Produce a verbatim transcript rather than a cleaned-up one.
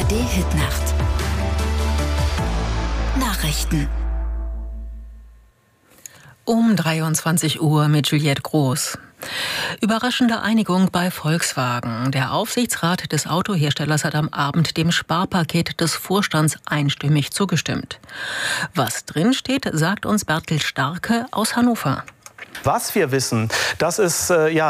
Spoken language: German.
A R D-Hitnacht. Nachrichten. Um dreiundzwanzig Uhr mit Juliette Groß. Überraschende Einigung bei Volkswagen. Der Aufsichtsrat des Autoherstellers hat am Abend dem Sparpaket des Vorstands einstimmig zugestimmt. Was drinsteht, sagt uns Bertel Starke aus Hannover. Was wir wissen, das ist äh, ja